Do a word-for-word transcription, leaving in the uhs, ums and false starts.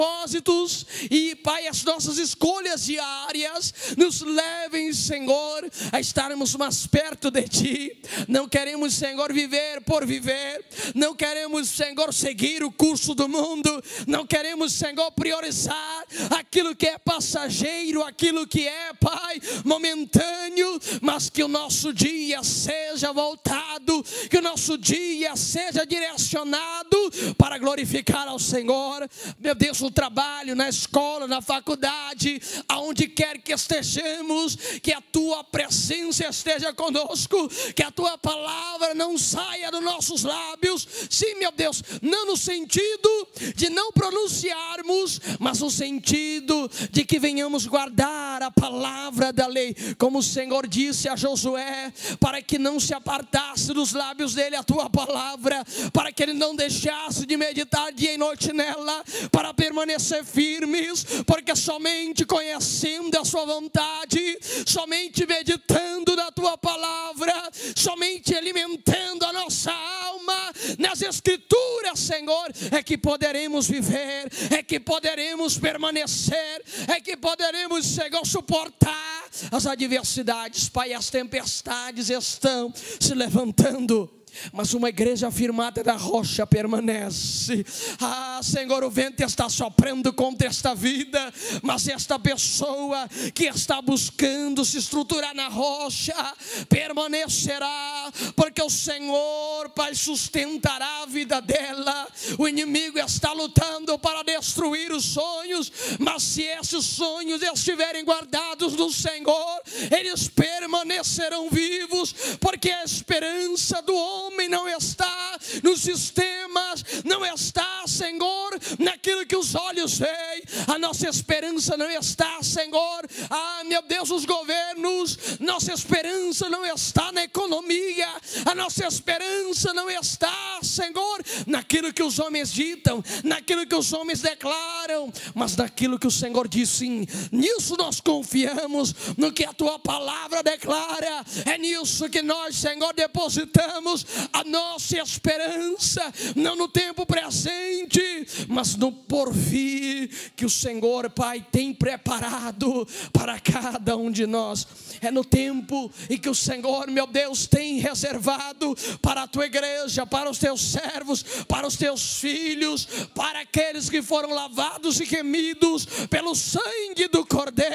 propósitos e, Pai, as nossas escolhas diárias nos levem, Senhor, a estarmos mais perto de Ti. Não queremos, Senhor, viver por viver, não queremos, Senhor, seguir o curso do mundo, não queremos, Senhor, priorizar aquilo que é passageiro, aquilo que é, Pai, momentâneo, mas que o nosso dia seja voltado, que o nosso dia seja direcionado para glorificar ao Senhor. Meu Deus, no trabalho, na escola, na faculdade, aonde quer que estejamos, que a Tua presença esteja conosco, que a Tua palavra não saia dos nossos lábios, sim, meu Deus, não no sentido de não pronunciarmos, mas no sentido de que venhamos guardar a palavra da lei, como o Senhor disse a Josué, para que não se apartasse dos lábios dele a Tua palavra, para que ele não deixasse de meditar dia e noite nela, para permanecer firmes, porque somente conhecendo a Sua vontade, somente meditando na Tua palavra, somente alimentando a nossa alma nas Escrituras, Senhor, é que poderemos viver, é que poderemos permanecer, é que poderemos, Senhor, suportar as adversidades. Pai, as tempestades estão se levantando, mas uma igreja firmada na rocha permanece. Ah, Senhor, o vento está soprando contra esta vida, mas esta pessoa que está buscando se estruturar na rocha permanecerá, porque o Senhor, Pai, sustentará a vida dela. O inimigo está lutando para destruir os sonhos, mas se esses sonhos estiverem guardados no Senhor, eles permanecerão vivos, porque a esperança do homem homem não está nos sistemas, não está, Senhor, naquilo que os olhos veem. A nossa esperança não está, Senhor, ah, meu Deus, nos governos. Nossa esperança não está na economia. A nossa esperança não está, Senhor, naquilo que os homens ditam, naquilo que os homens declaram, mas naquilo que o Senhor disse. Sim, nisso nós confiamos, no que a Tua palavra declara. É nisso que nós, Senhor, depositamos a nossa esperança, não no tempo presente, mas no porvir que o Senhor, Pai, tem preparado para cada um de nós. É no tempo em que o Senhor, meu Deus, tem reservado para a Tua igreja, para os Teus servos, para os Teus filhos, para aqueles que foram lavados e remidos pelo sangue do Cordeiro.